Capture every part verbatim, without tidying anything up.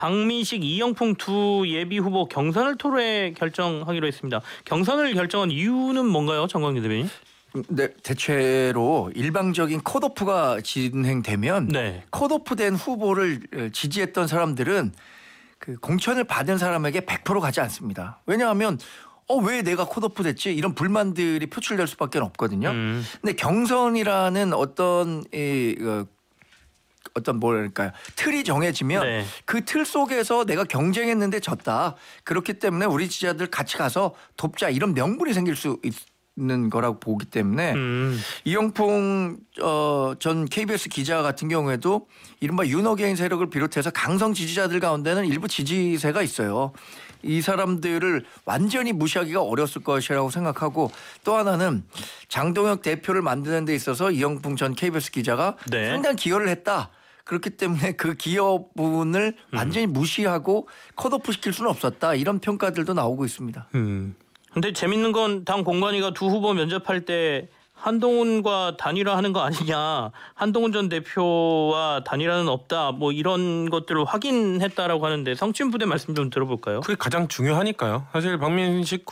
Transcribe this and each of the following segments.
박민식, 이영풍 두 예비 후보 경선을 토로해 결정하기로 했습니다. 경선을 결정한 이유는 뭔가요, 정광재 대변인? 네, 대체로 일방적인 컷오프가 진행되면 네. 컷오프된 후보를 지지했던 사람들은 그 공천을 받은 사람에게 백 퍼센트 가지 않습니다. 왜냐하면 어, 왜 내가 컷오프 됐지? 이런 불만들이 표출될 수밖에 없거든요. 음. 근데 경선이라는 어떤 이 어, 어떤 뭐랄까요 틀이 정해지면 네. 그 틀 속에서 내가 경쟁했는데 졌다. 그렇기 때문에 우리 지지자들 같이 가서 돕자 이런 명분이 생길 수 있는 거라고 보기 때문에 음. 이영풍 어, 전 케이비에스 기자 같은 경우에도 이른바 윤어게인 세력을 비롯해서 강성 지지자들 가운데는 일부 지지세가 있어요. 이 사람들을 완전히 무시하기가 어려웠을 것이라고 생각하고 또 하나는 장동혁 대표를 만드는 데 있어서 이영풍 전 케이비에스 기자가 네. 상당히 기여를 했다. 그렇기 때문에 그 기여 부분을 음. 완전히 무시하고 컷오프 시킬 수는 없었다. 이런 평가들도 나오고 있습니다. 음. 근데 재밌는 건 당 공관위가 두 후보 면접할 때 한동훈과 단일화하는 거 아니냐, 한동훈 전 대표와 단일화는 없다, 뭐 이런 것들을 확인했다라고 하는데 성취인 부대 말씀 좀 들어볼까요? 그게 가장 중요하니까요. 사실 박민식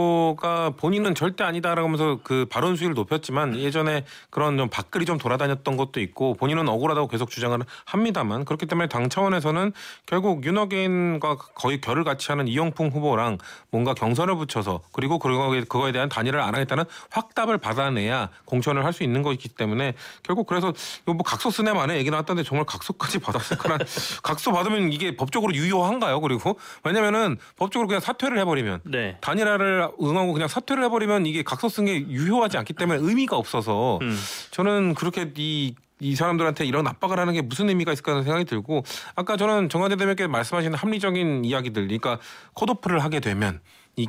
후보가 본인은 절대 아니다라고 하면서 그 발언 수위를 높였지만 예전에 그런 좀 밖글이 좀 돌아다녔던 것도 있고 본인은 억울하다고 계속 주장을 합니다만 그렇기 때문에 당 차원에서는 결국 윤어게인과 거의 결을 같이 하는 이영풍 후보랑 뭔가 경선을 붙여서 그리고 그거에, 그거에 대한 단일화를 안 하겠다는 확답을 받아내야 공천을 할 수 있는 것이기 때문에 결국 그래서 뭐 각서 쓰네 만에 얘기 나왔던데 정말 각서까지 받았을 거란 각서 받으면 이게 법적으로 유효한가요? 그리고 왜냐면은 법적으로 그냥 사퇴를 해버리면 네. 단일화를 응하고 그냥 사퇴를 해버리면 이게 각서 쓴 게 유효하지 않기 때문에 의미가 없어서 음. 저는 그렇게 이 이 사람들한테 이런 압박을 하는 게 무슨 의미가 있을까 하는 생각이 들고 아까 저는 정관재 대변인께서 말씀하신 합리적인 이야기들 그러니까 컷오프를 하게 되면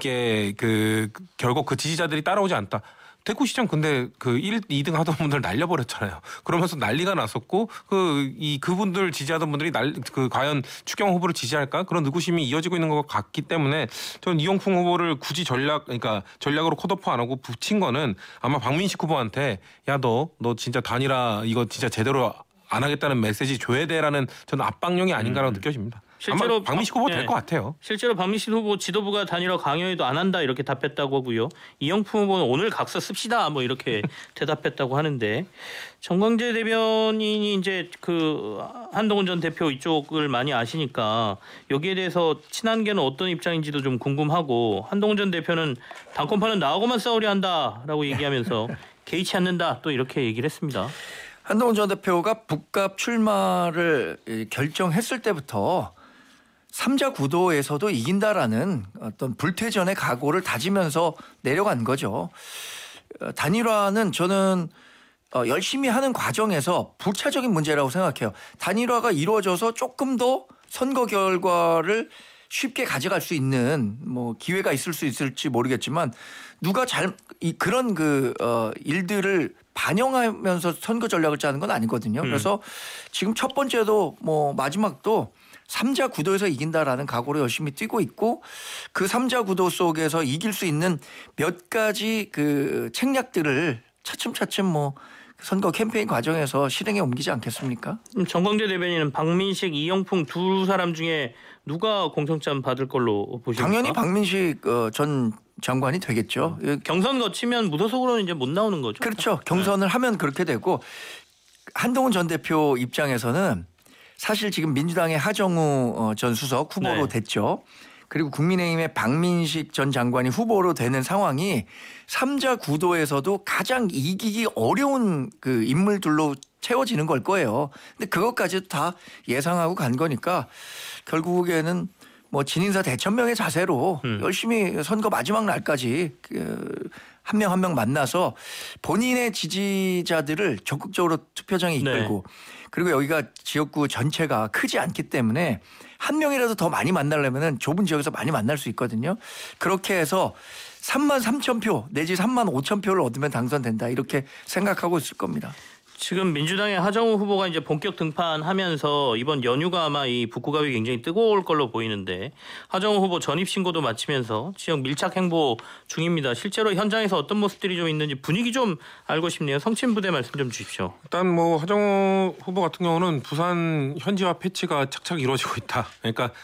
이게 그 결국 그 지지자들이 따라오지 않다. 대구시장 근데 그 일, 이 등 하던 분들 날려버렸잖아요. 그러면서 난리가 났었고 그 이 그분들 지지하던 분들이 날 그 과연 추경 후보를 지지할까 그런 의구심이 이어지고 있는 것 같기 때문에 저는 이영풍 후보를 굳이 전략 그러니까 전략으로 컷오프 안 하고 붙인 거는 아마 박민식 후보한테 야 너 너 진짜 단일화 이거 진짜 제대로 안 하겠다는 메시지 줘야 돼라는 저는 압박용이 아닌가라고 음. 느껴집니다. 실제로 아마 박민식 후보 될 네. 것 같아요. 실제로 박민식 후보 지도부가 단일화 강요해도 안 한다 이렇게 답했다고 하고요. 이영풍 후보는 오늘 각서 씁시다 뭐 이렇게 대답했다고 하는데 정광재 대변인이 이제 그 한동훈 전 대표 이쪽을 많이 아시니까 여기에 대해서 친한계는 어떤 입장인지도 좀 궁금하고 한동훈 전 대표는 당권파는 나하고만 싸우려 한다라고 얘기하면서 개의치 않는다 또 이렇게 얘기를 했습니다. 한동훈 전 대표가 북갑 출마를 결정했을 때부터 삼자 구도에서도 이긴다라는 어떤 불퇴전의 각오를 다지면서 내려간 거죠. 단일화는 저는 열심히 하는 과정에서 부차적인 문제라고 생각해요. 단일화가 이루어져서 조금 더 선거 결과를 쉽게 가져갈 수 있는 뭐 기회가 있을 수 있을지 모르겠지만 누가 잘 이 그런 그 어 일들을 반영하면서 선거 전략을 짜는 건 아니거든요. 음. 그래서 지금 첫 번째도 뭐 마지막도 삼자 구도에서 이긴다라는 각오로 열심히 뛰고 있고 그 삼자 구도 속에서 이길 수 있는 몇 가지 그 책략들을 차츰차츰 뭐 선거 캠페인 과정에서 실행에 옮기지 않겠습니까? 정광재 대변인은 박민식, 이영풍 두 사람 중에 누가 공천장 받을 걸로 보십니까? 당연히 박민식 전 장관이 되겠죠. 경선 거치면 무소속으로는 이제 못 나오는 거죠. 그렇죠. 경선을 네. 하면 그렇게 되고 한동훈 전 대표 입장에서는 사실 지금 민주당의 하정우 전 수석 후보로 네. 됐죠. 그리고 국민의힘의 박민식 전 장관이 후보로 되는 상황이 삼자 구도에서도 가장 이기기 어려운 그 인물들로 채워지는 걸 거예요. 근데 그것까지도 다 예상하고 간 거니까 결국에는 뭐 진인사 대천명의 자세로 음. 열심히 선거 마지막 날까지 한 명 한 명 만나서 본인의 지지자들을 적극적으로 투표장에 이끌고 네. 그리고 여기가 지역구 전체가 크지 않기 때문에 한 명이라도 더 많이 만나려면 좁은 지역에서 많이 만날 수 있거든요. 그렇게 해서 삼만 삼천 표 내지 삼만 오천 표를 얻으면 당선된다 이렇게 생각하고 있을 겁니다. 지금 민주당의 하정우 후보가 이제 본격 등판하면서 이번 연휴가 아마 이 북구갑이 굉장히 뜨거울 걸로 보이는데 하정우 후보 전입 신고도 마치면서 지역 밀착 행보 중입니다. 실제로 현장에서 어떤 모습들이 좀 있는지 분위기 좀 알고 싶네요. 성친 부대 말씀 좀 주십시오. 일단 뭐 하정우 후보 같은 경우는 부산 현지화 패치가 착착 이루어지고 있다. 그러니까